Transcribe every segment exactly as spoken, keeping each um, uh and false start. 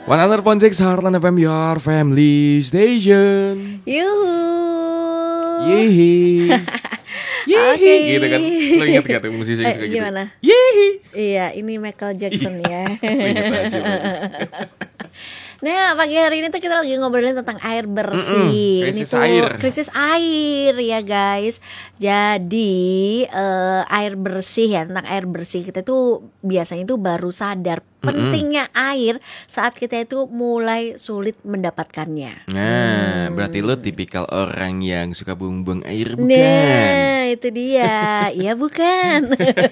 seratus titik enam Heartland F M, your family station. Yuhu. Yehi. Yehi. Oke. Gitu kan. Lo ingat gak tuh musisi yang Eh, suka gitu? gimana? Yehi. Iya, ini Michael Jackson ya. Ingat aja. Nah, pagi hari ini tuh kita lagi ngobrolin tentang air bersih. Mm-mm, krisis ini tuh air. krisis air ya guys. Jadi eh, air bersih ya, tentang air bersih kita tuh biasanya tuh baru sadar pentingnya air saat kita itu mulai sulit mendapatkannya. Nah, berarti lo tipikal orang yang suka buang-buang air, bukan? Nah, itu dia. Iya bukan.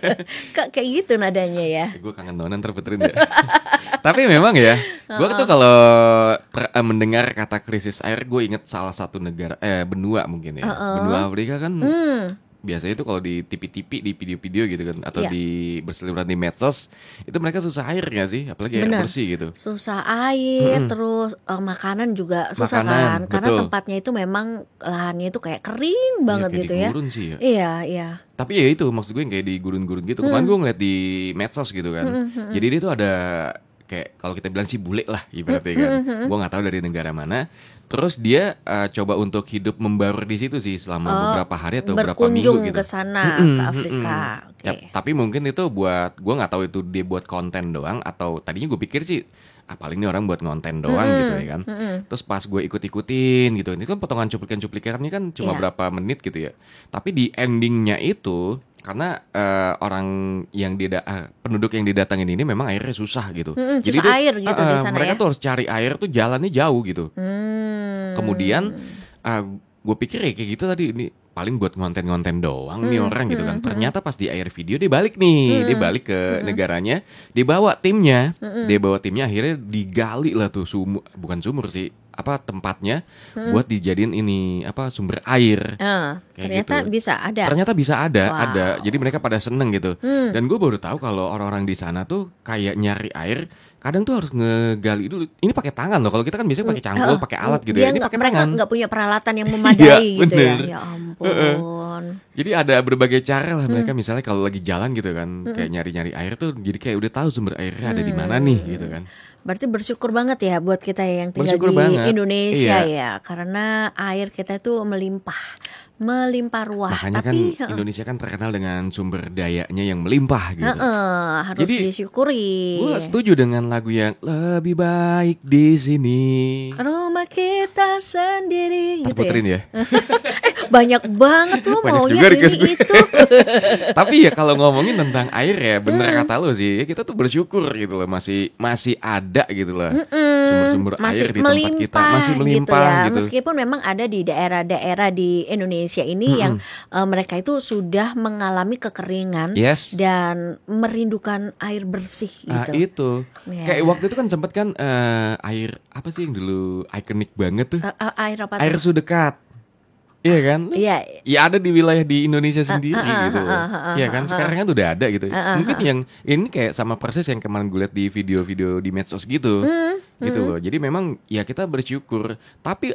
Kok kayak gitu nadanya ya? Gue kangen nonan terputerin ya. Tapi memang ya, gue tuh kalau ter- eh, mendengar kata krisis air, gue inget salah satu negara, eh benua mungkin ya, Uh-uh. benua Afrika kan. Hmm. Biasanya itu kalau di T V-T V, di video-video gitu kan, atau Iya. di berseliweran di medsos, itu mereka susah air gak sih? Apalagi air Benar. bersih gitu. Susah air, Mm-mm. terus eh, makanan juga susah Makanan, kan, karena betul. tempatnya itu memang lahannya itu kayak kering banget Iya, kayak gitu di ya. gurun sih ya. Iya, iya. Tapi ya itu maksud gue yang kayak di gurun-gurun gitu. Kemarin gue ngeliat di medsos gitu kan. Mm-mm. Jadi dia tuh ada kayak kalau kita bilang sih bule lah ibaratnya kan. Gue nggak tahu dari negara mana. Terus dia eh, coba untuk hidup membaur di situ sih selama Oh, beberapa hari atau beberapa minggu berkunjung gitu. ke sana, Mm-mm, ke Afrika. mm-mm. Oke. Ya, tapi mungkin itu buat gue nggak tahu itu dia buat konten doang atau tadinya gue pikir sih ah paling ini orang buat konten doang Mm-mm, gitu ya kan. mm-mm. Terus pas gue ikut-ikutin gitu, ini kan potongan cuplikan-cuplikannya kan cuma Iya. berapa menit gitu ya. Tapi di endingnya itu karena eh, orang yang dida- eh, penduduk yang didatangin ini memang airnya susah gitu. Mm-mm, Jadi susah tuh, air gitu eh, di eh, sana mereka ya. tuh harus cari air tuh jalannya jauh gitu. Hmm. Kemudian gue pikir ya kayak gitu tadi ini paling buat ngonten-ngonten doang nih Hmm, orang gitu kan. hmm, hmm. Ternyata pas di akhir video dia balik nih, dia balik ke negaranya, dia bawa timnya, dia bawa timnya akhirnya digali lah tuh sumur, bukan sumur sih, apa tempatnya buat dijadiin ini apa sumber air. Ah, Kayak ternyata gitu. bisa ada. Ternyata bisa ada, Wow. ada. Jadi mereka pada seneng gitu. Hmm. Dan gue baru tahu kalau orang-orang di sana tuh kayak nyari air, kadang tuh harus ngegali dulu. Ini pakai tangan loh. Kalau kita kan biasanya pakai cangkul, Oh, pakai alat gitu dia ya. Ini nggak- pakai mereka tangan. nggak punya peralatan yang memadai gitu ya. bener. Ya ampun. Jadi ada berbagai cara lah mereka misalnya kalau lagi jalan gitu kan, kayak nyari-nyari air tuh jadi kayak udah tahu sumber airnya ada di mana nih gitu kan. Berarti bersyukur banget ya buat kita yang tinggal Bersyukur di banget. Indonesia Iya. ya, karena air kita itu melimpah, melimpah ruah. Makanya Tapi kan heeh, Indonesia kan terkenal dengan sumber dayanya yang melimpah gitu. heeh, harus Jadi, disyukuri. Gue setuju dengan lagu yang lebih baik di sini. Rumah kita sendiri gitu ya. Terputerin ya. Banyak banget lo Banyak maunya juga ini request gue. itu. Tapi ya kalau ngomongin tentang air ya bener kata lo sih, ya kita tuh bersyukur gitu loh masih masih ada gitu loh sumber-sumber Masih air di tempat kita masih melimpah gitu ya. gitu. Meskipun memang ada di daerah-daerah di Indonesia ini yang eh, mereka itu sudah mengalami kekeringan Yes. dan merindukan air bersih Nah gitu. itu Ya. kayak waktu itu kan sempet kan eh, air apa sih yang dulu ikonik banget tuh, Eh, eh, air apa air tuh? Sudekat. Iya kan? Iya. Ya ada di wilayah di Indonesia sendiri ah, ah, gitu. ah, ah, ah, Iya kan ah, sekarang kan udah ada gitu. ah, ah, Mungkin ah. yang ini kayak sama persis yang kemarin gue liat di video-video di medsos gitu. Hmm, Gitu loh. Jadi memang ya kita bersyukur. Tapi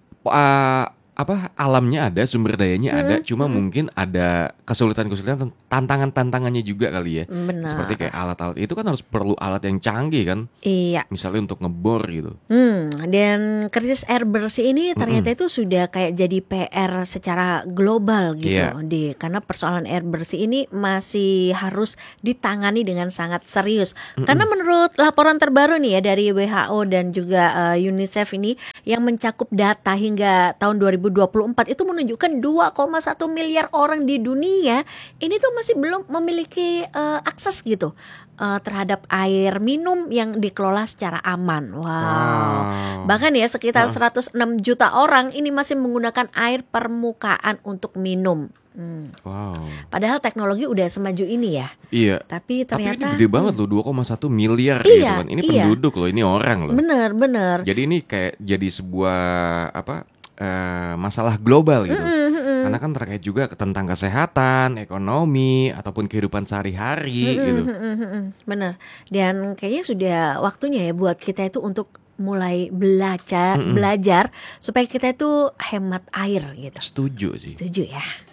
uh, apa alamnya ada, sumber dayanya ada, cuma mungkin ada kesulitan-kesulitan, tantangan-tantangannya juga kali ya. Benar. Seperti kayak alat-alat itu kan harus perlu alat yang canggih kan. Iya. Misalnya untuk ngebor gitu. Hmm, dan krisis air bersih ini ternyata itu sudah kayak jadi P R secara global gitu, Iya. di karena persoalan air bersih ini masih harus ditangani dengan sangat serius. Karena menurut laporan terbaru nih ya dari W H O dan juga eh, UNICEF ini yang mencakup data hingga tahun dua ribu dua puluh empat itu menunjukkan dua koma satu miliar orang di dunia ini tuh masih belum memiliki eh, akses gitu eh, terhadap air minum yang dikelola secara aman. Wow. Wow. Bahkan ya sekitar seratus enam juta orang ini masih menggunakan air permukaan untuk minum. Hmm. Wow. Padahal teknologi udah semaju ini ya. Iya. Tapi Tapi ini ternyata gede banget loh, dua koma satu miliar Iya, gitu kan. Ini iya. penduduk loh, ini orang loh. bener bener. Jadi ini kayak jadi sebuah apa eh, masalah global gitu. Karena kan terkait juga tentang kesehatan, ekonomi ataupun kehidupan sehari-hari gitu. Bener. Dan kayaknya sudah waktunya ya buat kita itu untuk mulai belajar belajar supaya kita itu hemat air gitu. Setuju sih. Setuju ya.